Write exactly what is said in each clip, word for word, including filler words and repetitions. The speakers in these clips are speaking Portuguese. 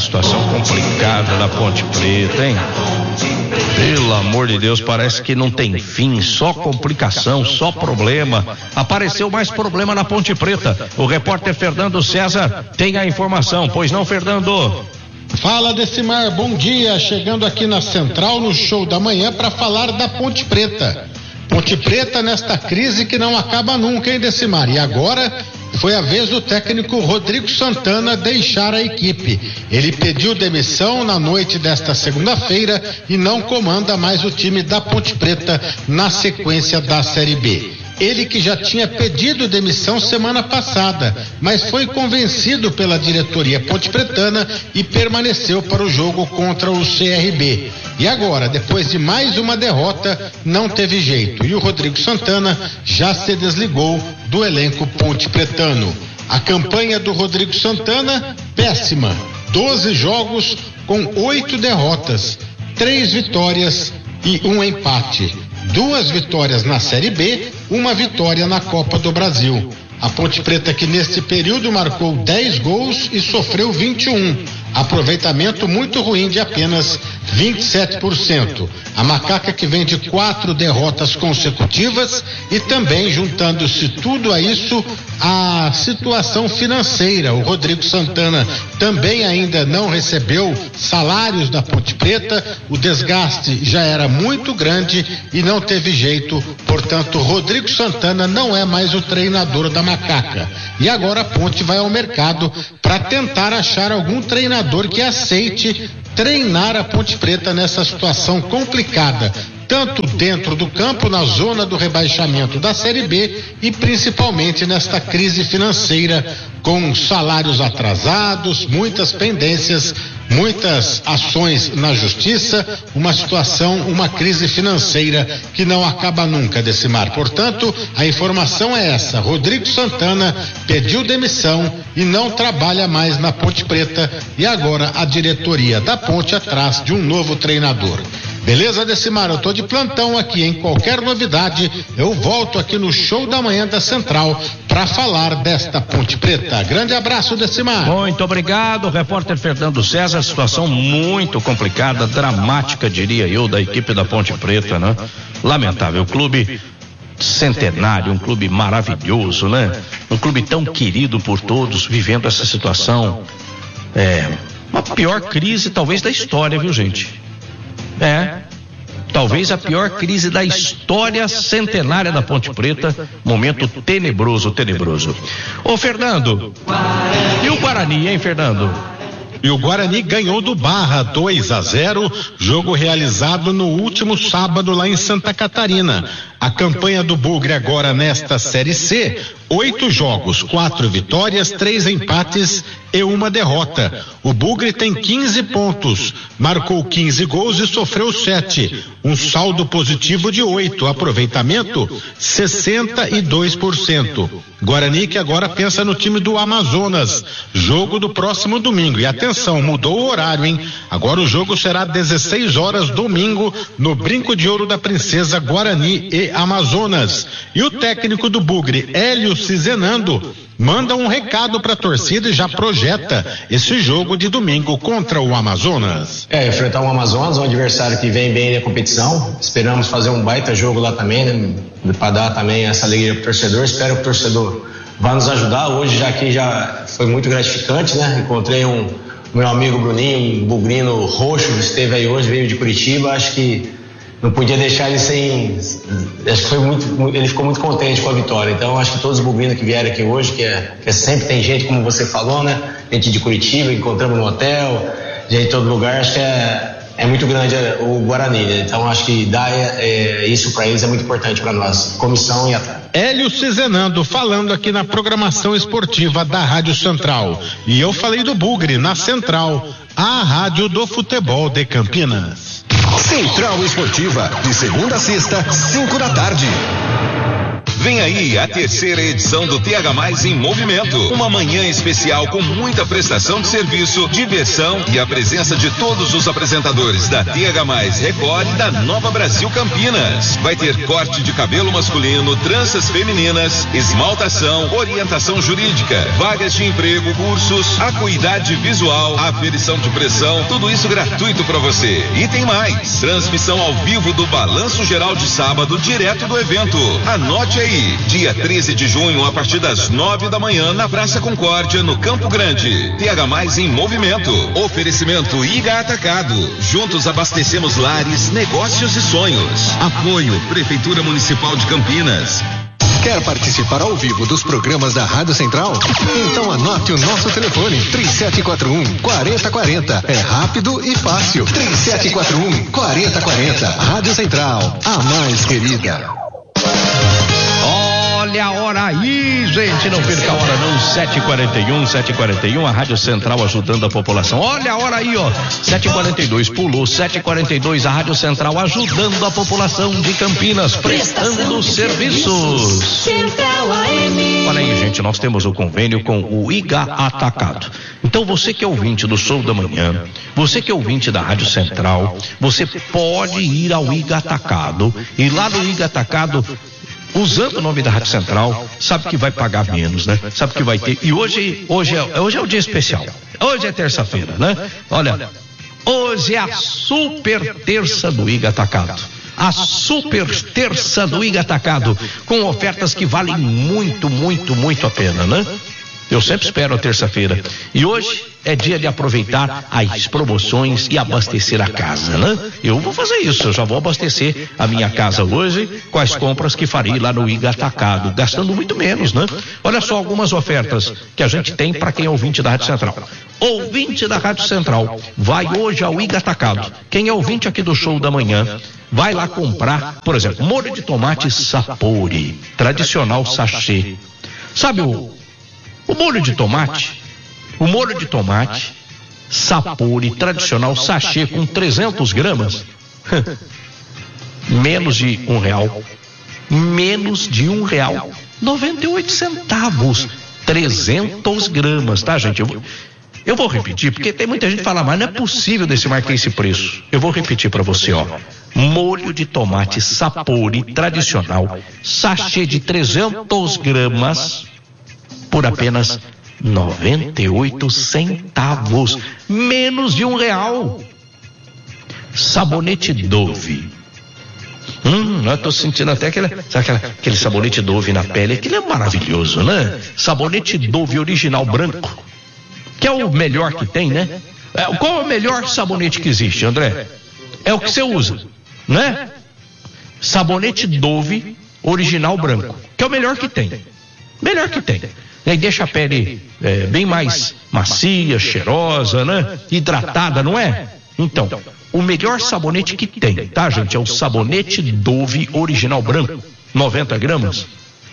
situação complicada da Ponte Preta, hein? Pelo amor de Deus, parece que não tem fim, só complicação, só problema. Apareceu mais problema na Ponte Preta. O repórter Fernando César tem a informação, pois não, Fernando? Fala, Decimar, bom dia, chegando aqui na Central no Show da Manhã para falar da Ponte Preta. Ponte Preta nesta crise que não acaba nunca, hein, Decimar? E agora foi a vez do técnico Rodrigo Santana deixar a equipe. Ele pediu demissão na noite desta segunda-feira e não comanda mais o time da Ponte Preta na sequência da Série B. Ele que já tinha pedido demissão semana passada, mas foi convencido pela diretoria pontepretana e permaneceu para o jogo contra o C R B. E agora, depois de mais uma derrota, não teve jeito. E o Rodrigo Santana já se desligou do elenco pontepretano. A campanha do Rodrigo Santana, péssima. doze jogos com oito derrotas, três vitórias e um empate. Duas vitórias na Série B, uma vitória na Copa do Brasil. A Ponte Preta que neste período marcou dez gols e sofreu vinte e um. Aproveitamento muito ruim de apenas vinte e sete por cento. A Macaca que vem de quatro derrotas consecutivas e também juntando-se tudo a isso, a situação financeira. O Rodrigo Santana também ainda não recebeu salários da Ponte Preta, o desgaste já era muito grande e não teve jeito, portanto Rodrigo Santana não é mais o treinador da Macaca. E agora a Ponte vai ao mercado para tentar achar algum treinador que aceite treinar a Ponte Preta nessa situação complicada, tanto dentro do campo, na zona do rebaixamento da Série B e principalmente nesta crise financeira com salários atrasados, muitas pendências, muitas ações na justiça, uma situação, uma crise financeira que não acaba nunca, Decimar. Portanto, a informação é essa: Rodrigo Santana pediu demissão e não trabalha mais na Ponte Preta e agora a diretoria da Ponte atrás de um novo treinador. Beleza, Decimar? Eu tô de plantão aqui, em qualquer novidade eu volto aqui no Show da Manhã da Central para falar desta Ponte Preta. Grande abraço, Decimar. Muito obrigado, repórter Fernando César. Situação muito complicada, dramática, diria eu, da equipe da Ponte Preta, né? Lamentável, clube centenário, um clube maravilhoso, né? Um clube tão querido por todos, vivendo essa situação, é, uma pior crise talvez da história, viu, gente? É, talvez a pior crise da história centenária da Ponte Preta, momento tenebroso, tenebroso. Ô, Fernando, e o Guarani, hein, Fernando? E o Guarani ganhou do Barra dois a zero, jogo realizado no último sábado lá em Santa Catarina. A campanha do Bugre agora nesta Série C, oito jogos, quatro vitórias, três empates e uma derrota. O Bugre tem quinze pontos, marcou quinze gols e sofreu sete, um saldo positivo de oito, aproveitamento sessenta e dois por cento. Guarani que agora pensa no time do Amazonas, jogo do próximo domingo. E atenção, mudou o horário, hein? Agora o jogo será dezesseis horas domingo no Brinco de Ouro da Princesa, Guarani e Amazonas. E o técnico do Bugre, Hélio Cizenando, manda um recado para a torcida e já projeta esse jogo de domingo contra o Amazonas. É, enfrentar o Amazonas, um adversário que vem bem na competição. Esperamos fazer um baita jogo lá também, né? Para dar também essa alegria pro torcedor. Espero que o torcedor vá nos ajudar. Hoje já aqui já foi muito gratificante, né? Encontrei um meu amigo Bruninho, um bugrino roxo, que esteve aí hoje, veio de Curitiba. Acho que não podia deixar ele sem. Acho que foi muito. Ele ficou muito contente com a vitória. Então, acho que todos os bugrinos que vieram aqui hoje, que, é, que é sempre tem gente, como você falou, né? Gente de Curitiba, encontramos no hotel, gente de todo lugar. Acho que é, é muito grande o Guarani, né? Então, acho que dar é, é, isso para eles é muito importante para nós, comissão e atleta. Hélio Cizenando falando aqui na programação esportiva da Rádio Central. E eu falei do Bugre na Central, a rádio do futebol de Campinas. Central Esportiva, de segunda a sexta, cinco da tarde. Vem aí a terceira edição do T H Mais em Movimento. Uma manhã especial com muita prestação de serviço, diversão e a presença de todos os apresentadores da T H Mais Record e da Nova Brasil Campinas. Vai ter corte de cabelo masculino, tranças femininas, esmaltação, orientação jurídica, vagas de emprego, cursos, acuidade visual, aferição de pressão, tudo isso gratuito para você. E tem mais, transmissão ao vivo do Balanço Geral de sábado, direto do evento. Anote aí. Dia treze de junho, a partir das nove da manhã, na Praça Concórdia, no Campo Grande. T H Mais em Movimento. Oferecimento I G A Atacado. Juntos abastecemos lares, negócios e sonhos. Apoio Prefeitura Municipal de Campinas. Quer participar ao vivo dos programas da Rádio Central? Então anote o nosso telefone, três sete quatro um, quatro zero quatro zero. É rápido e fácil. três sete quatro um, quatro zero quatro zero. Rádio Central, a mais querida. Olha a hora aí, gente, não perca a hora não, sete e quarenta e um, sete e quarenta e um, a Rádio Central ajudando a população. Olha a hora aí, ó, sete e quarenta e dois, pulou, sete e quarenta e dois, a Rádio Central ajudando a população de Campinas, prestando serviços. Central A M. Olha aí, gente, nós temos o convênio com o I G A Atacado. Então você que é ouvinte do Show da Manhã, você que é ouvinte da Rádio Central, você pode ir ao I G A Atacado e lá no I G A Atacado, usando o nome da Rádio Central, sabe que vai pagar menos, né? Sabe que vai ter. E hoje, hoje, é, hoje é o dia especial. Hoje é terça-feira, né? Olha, hoje é a super terça do I G A Atacado. A super terça do I G A Atacado, com ofertas que valem muito, muito, muito a pena, né? Eu sempre espero a terça-feira. E hoje é dia de aproveitar as promoções e abastecer a casa, né? Eu vou fazer isso, eu já vou abastecer a minha casa hoje com as compras que farei lá no I G A Atacado, gastando muito menos, né? Olha só algumas ofertas que a gente tem para quem é ouvinte da Rádio Central. Ouvinte da Rádio Central, vai hoje ao I G A Atacado. Quem é ouvinte aqui do Show da Manhã, vai lá comprar, por exemplo, molho de tomate Sapori, tradicional sachê. Sabe o O molho de tomate, o molho de tomate, Sapori, tradicional sachê com trezentos gramas, menos de um real, menos de um real, noventa e oito centavos, trezentos gramas, tá, gente? Eu vou, eu vou repetir, porque tem muita gente que fala, mas não é possível desse marcar esse preço. Eu vou repetir para você, ó. Molho de tomate Sapori, tradicional, sachê de trezentos gramas, por apenas noventa e oito centavos, menos de um real. Sabonete Dove. Hum, eu tô sentindo até aquele, sabe aquele, aquele sabonete Dove na pele, aquele é maravilhoso, né? Sabonete Dove original branco, que é o melhor que tem, né? É, qual é o melhor sabonete que existe, André? É o que você usa, né? Sabonete Dove original branco, que é o melhor que tem. Melhor que tem. E aí deixa a pele é, bem mais macia, cheirosa, né? Hidratada, não é? Então, o melhor sabonete que tem, tá, gente? É o sabonete Dove original branco, noventa gramas.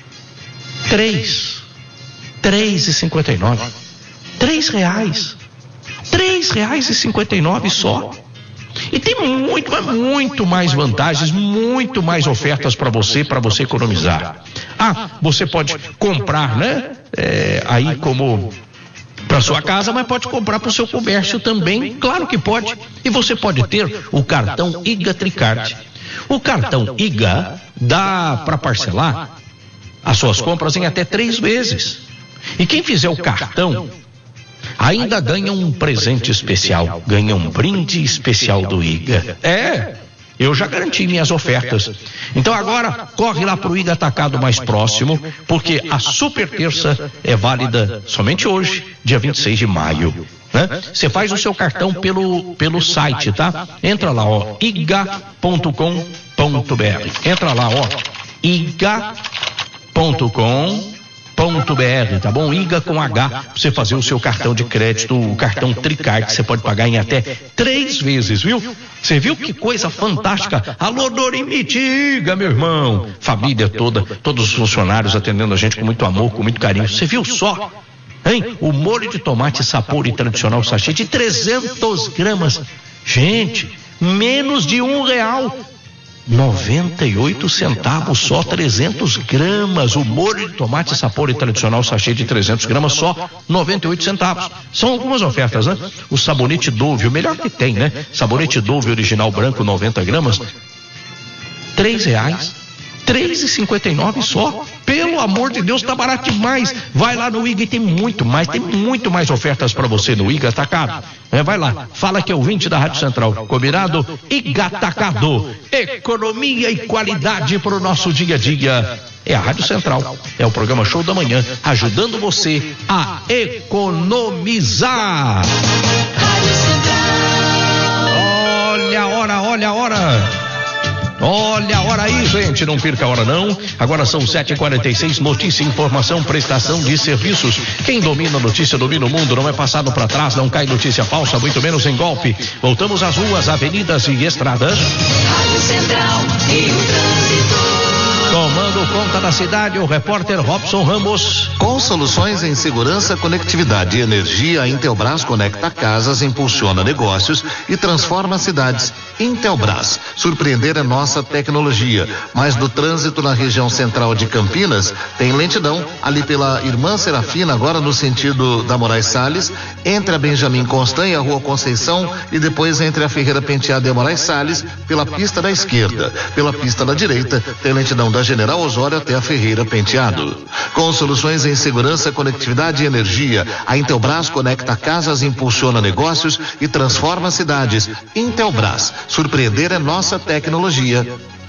Três. Três e cinquenta e nove. Três reais. Três reais e cinquenta e nove só. E tem muito, muito mais vantagens, muito mais ofertas para você, para você economizar. Ah, você pode comprar, né? É, aí como para sua casa, mas pode comprar para o seu comércio também, claro que pode. E você pode ter o cartão I G A Tricard. O cartão I G A dá para parcelar as suas compras em até três vezes. E quem fizer o cartão ainda ganha um presente especial, ganha um brinde especial do I G A. É, eu já garanti minhas ofertas. Então agora corre lá pro I G A Atacado mais próximo, porque a super terça é válida somente hoje, dia vinte e seis de maio. Né? Você faz o seu cartão pelo, pelo site, tá? Entra lá, ó, i g a ponto com ponto b r. Entra lá, ó, i g a ponto com ponto b r, tá bom? I G A com H, pra você fazer o seu cartão de crédito, o cartão Tricard, que você pode pagar em até três vezes, viu? Você viu que coisa fantástica? Alô, Dorimite, I G A, meu irmão. Família toda, todos os funcionários atendendo a gente com muito amor, com muito carinho. Você viu só? Hein? O molho de tomate Sapori tradicional sachê de trezentos gramas. Gente, menos de um real. noventa e oito centavos, só trezentos gramas. O molho de tomate sapori tradicional sachê de trezentos gramas, só noventa e oito centavos. São algumas ofertas, né? O sabonete Dove, o melhor que tem, né? Sabonete Dove original branco, noventa gramas, três reais. três e cinquenta e nove só. Pelo amor de Deus, tá barato demais. Vai lá no I G A e tem muito mais, tem muito mais ofertas para você no I G A Atacado. É, vai lá, fala que é ouvinte da Rádio Central. Combinado? I G A Atacado. Economia e qualidade para o nosso dia a dia. É a Rádio Central. É o programa Show da Manhã, ajudando você a economizar. Rádio Central. Olha a hora, olha a hora. Olha a hora aí, gente, não perca a hora não. Agora são sete e quarenta e seis, notícia, informação, prestação de serviços. Quem domina a notícia domina o mundo, não é passado para trás, não cai notícia falsa, muito menos em golpe. Voltamos às ruas, avenidas e estradas. Rádio Central e o trânsito. Tomando conta da cidade, o repórter Robson Ramos. Com soluções em segurança, conectividade e energia, a Intelbras conecta casas, impulsiona negócios e transforma cidades. Intelbras, surpreender a nossa tecnologia. Mas no trânsito na região central de Campinas, tem lentidão ali pela Irmã Serafina, agora no sentido da Moraes Salles, entre a Benjamin Constant e a Rua Conceição, e depois entre a Ferreira Penteado e a Moraes Salles, pela pista da esquerda. Pela pista da direita, tem lentidão da General Osório até a Ferreira Penteado. Com soluções em segurança, conectividade e energia, a Intelbras conecta casas, impulsiona negócios e transforma cidades. Intelbras, surpreender é nossa tecnologia.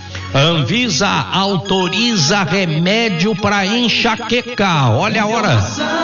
Anvisa autoriza remédio para enxaqueca. Olha a hora.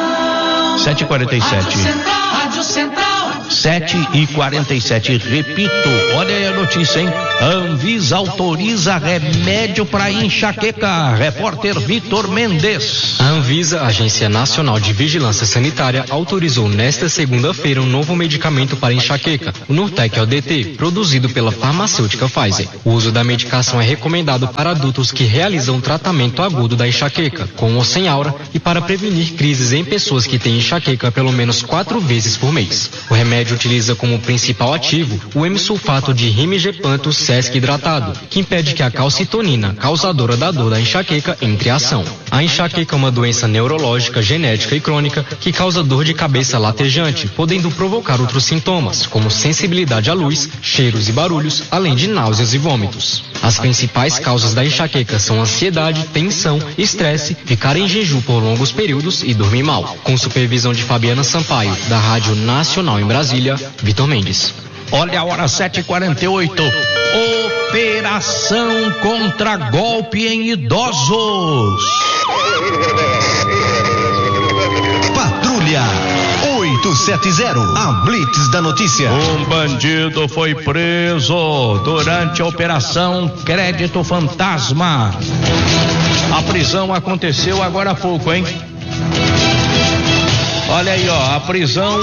sete e quarenta e sete. Rádio Central. sete e quarenta e sete, repito, olha aí a notícia, hein? Anvisa autoriza remédio para enxaqueca. Repórter Vitor Mendes. A Anvisa, Agência Nacional de Vigilância Sanitária, autorizou nesta segunda-feira um novo medicamento para enxaqueca, o Nurtec O D T, produzido pela farmacêutica Pfizer. O uso da medicação é recomendado para adultos que realizam tratamento agudo da enxaqueca, com ou sem aura, e para prevenir crises em pessoas que têm enxaqueca pelo menos quatro vezes por mês. O remédio utiliza como principal ativo o hemisulfato de rimigepanto sesc hidratado, que impede que a calcitonina, causadora da dor da enxaqueca, entre em ação. A enxaqueca é uma doença neurológica, genética e crônica que causa dor de cabeça latejante, podendo provocar outros sintomas, como sensibilidade à luz, cheiros e barulhos, além de náuseas e vômitos. As principais causas da enxaqueca são ansiedade, tensão, estresse, ficar em jejum por longos períodos e dormir mal. Com supervisão de Fabiana Sampaio, da Rádio Nacional em Brasília, Vitor Mendes. Olha a hora, sete e quarenta e oito. Operação contra golpe em idosos. Patrulha oitocentos e setenta, a Blitz da notícia. Um bandido foi preso durante a operação Crédito Fantasma. A prisão aconteceu agora há pouco, hein? Olha aí, ó, a prisão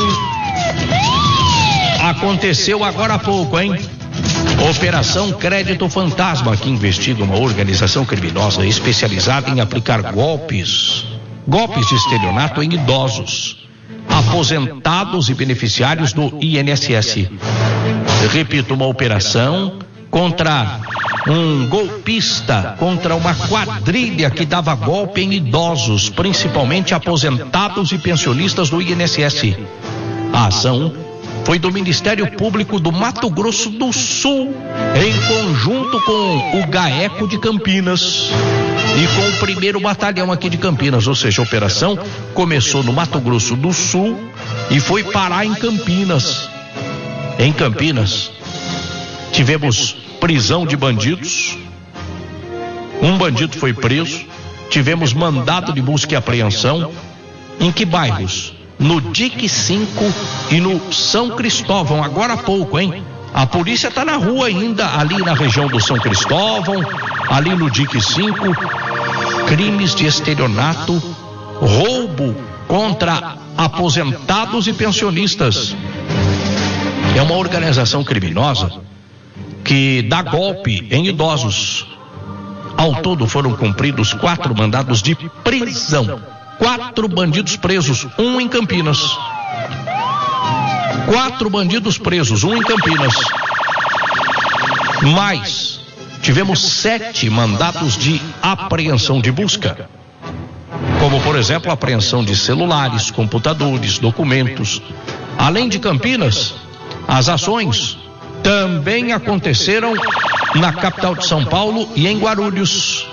aconteceu agora há pouco, hein? Operação Crédito Fantasma, que investiga uma organização criminosa especializada em aplicar golpes, golpes de estelionato em idosos, aposentados e beneficiários do I N S S. Repito, uma operação contra um golpista, contra uma quadrilha que dava golpe em idosos, principalmente aposentados e pensionistas do I N S S. A ação foi do Ministério Público do Mato Grosso do Sul, em conjunto com o GAECO de Campinas e com o primeiro batalhão aqui de Campinas, ou seja, a operação começou no Mato Grosso do Sul e foi parar em Campinas. Em Campinas, tivemos prisão de bandidos, um bandido foi preso, tivemos mandado de busca e apreensão. Em que bairros? No D I C cinco e no São Cristóvão, agora há pouco, hein? A polícia está na rua ainda, ali na região do São Cristóvão, ali no D I C cinco, crimes de estelionato, roubo contra aposentados e pensionistas. É uma organização criminosa que dá golpe em idosos. Ao todo foram cumpridos quatro mandados de prisão. Quatro bandidos presos, um em Campinas. Quatro bandidos presos, um em Campinas. Mais tivemos sete mandados de apreensão de busca, como, por exemplo, a apreensão de celulares, computadores, documentos. Além de Campinas, as ações também aconteceram na capital de São Paulo e em Guarulhos.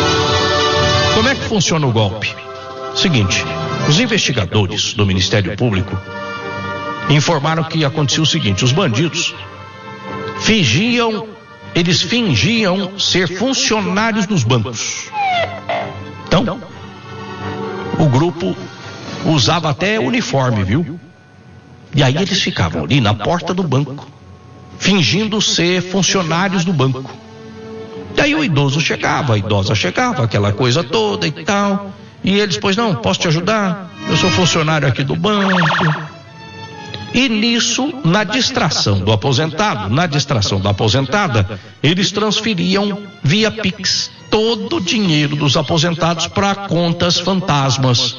Como é que funciona o golpe? Seguinte, os investigadores do Ministério Público informaram que acontecia o seguinte: os bandidos fingiam, eles fingiam ser funcionários dos bancos. Então, o grupo usava até uniforme, viu? E aí eles ficavam ali na porta do banco, fingindo ser funcionários do banco. E aí o idoso chegava, a idosa chegava, aquela coisa toda e tal. E eles, pois não, posso te ajudar? Eu sou funcionário aqui do banco. E nisso, na distração do aposentado, na distração da aposentada, eles transferiam via Pix todo o dinheiro dos aposentados para contas fantasmas.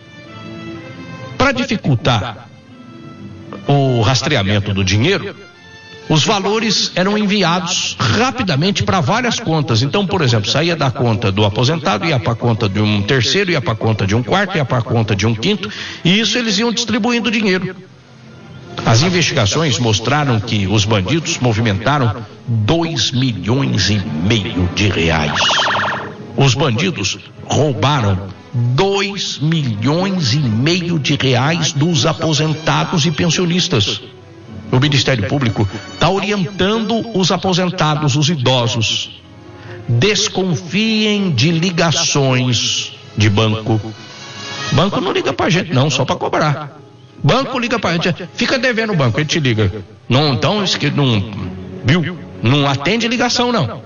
Para dificultar o rastreamento do dinheiro, os valores eram enviados rapidamente para várias contas. Então, por exemplo, saía da conta do aposentado, ia para a conta de um terceiro, ia para a conta de um quarto, ia para a conta de um quinto, e isso eles iam distribuindo dinheiro. As investigações mostraram que os bandidos movimentaram dois milhões e meio de reais. Os bandidos roubaram dois milhões e meio de reais dos aposentados e pensionistas. O Ministério Público está orientando os aposentados, os idosos. Desconfiem de ligações de banco. Banco não liga pra gente, não, só para cobrar. Banco liga pra gente, fica devendo o banco, ele te liga. Não, então, isso que não, viu? Não atende ligação, não.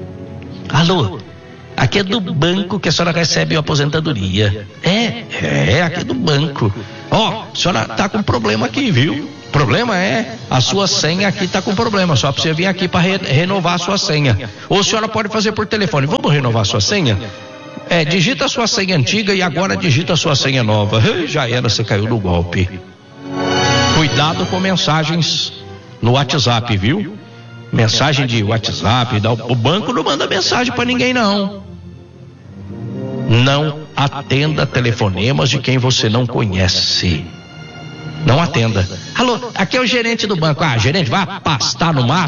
Alô, aqui é do banco que a senhora recebe a aposentadoria. É, é, aqui é do banco. Ó, a senhora tá com problema aqui, viu? O problema é, a sua senha aqui tá com problema, só pra você vir aqui para re renovar a sua senha. Ou a senhora pode fazer por telefone, vamos renovar a sua senha? É, digita a sua senha antiga e agora digita a sua senha nova. Já era, você caiu no golpe. Cuidado com mensagens no WhatsApp, viu? Mensagem de WhatsApp, o banco não manda mensagem para ninguém, não. Não atenda telefonemas de quem você não conhece. Não atenda. Alô, aqui é o gerente do banco. Ah, gerente, vai pastar no mato.